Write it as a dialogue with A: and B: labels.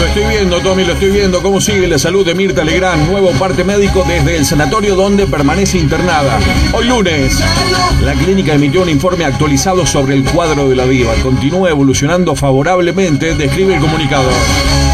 A: estoy viendo, Tommy, lo estoy viendo. ¿Cómo sigue la salud de Mirta Legrand? Nuevo parte médico desde el sanatorio donde permanece internada. Hoy lunes, la clínica emitió un informe actualizado sobre el cuadro de la diva. Continúa evolucionando favorablemente, describe el comunicado.